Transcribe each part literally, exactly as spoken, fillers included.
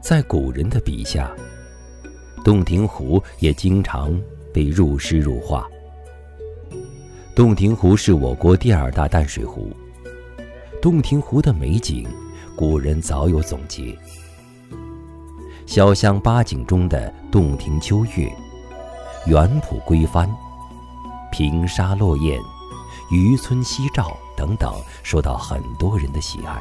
在古人的笔下，洞庭湖也经常被入诗入画。洞庭湖是我国第二大淡水湖，洞庭湖的美景，古人早有总结。潇湘八景中的洞庭秋月、园圃归帆、平沙落雁、渔村夕照等等，受到很多人的喜爱。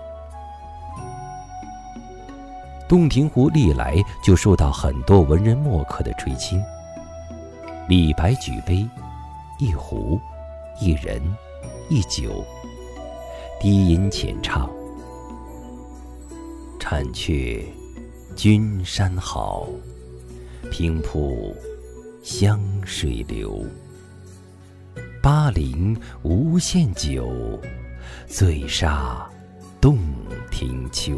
洞庭湖历来就受到很多文人墨客的垂青。李白举杯，一壶，一人，一酒，低吟浅唱，婵却君山好，平铺湘水流。巴陵无限酒，醉杀洞庭秋。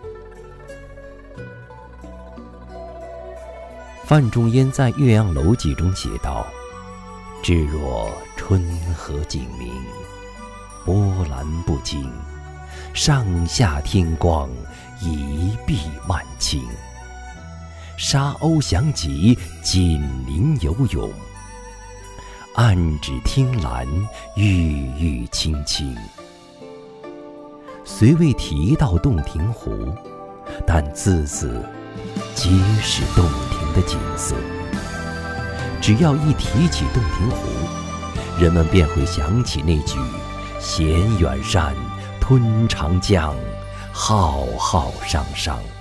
范仲淹在《岳阳楼记》中写道：至若春和景明，波澜不惊，上下天光，一碧万顷。沙鸥翔集，锦鳞游泳，岸芷汀兰，郁郁青青。虽未提到洞庭湖，但字字皆是洞庭的景色。只要一提起洞庭湖，人们便会想起那句衔远山，吞长江，浩浩汤汤。